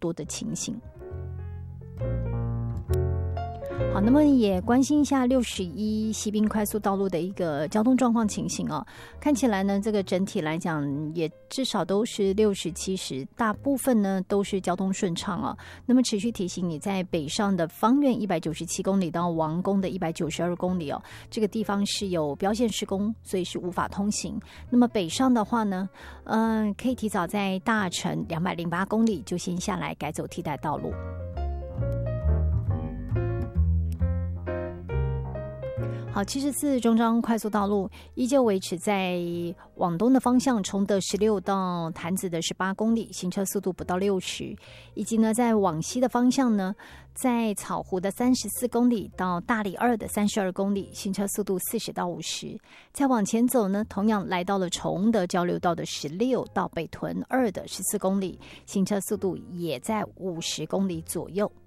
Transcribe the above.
多的情形。好，那么也关心一下61西滨快速道路的一个交通状况情形哦。看起来呢，这个整体来讲也至少都是60、70，大部分呢都是交通顺畅哦。那么持续提醒你，在北上的芳苑197公里到王宫的192公里哦，这个地方是有标线施工，所以是无法通行。那么北上的话呢，可以提早在大城208公里就先下来改走替代道路。好，74中彰快速道路依旧维持在往东的方向，崇德16到潭子的18公里，行车速度不到60，以及呢，在往西的方向呢，在草湖的34公里到大里2的32公里，行车速度40到50。再往前走呢，同样来到了崇德交流道的16到北屯2的14公里，行车速度也在50公里左右。